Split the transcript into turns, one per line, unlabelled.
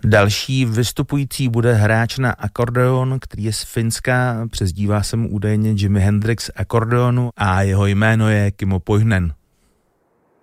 Další vystupující bude hráč na akordeon, který je z Finska, přezdívá se mu údajně Jimi Hendrix akordeonu a jeho jméno je Kimmo Poihnen.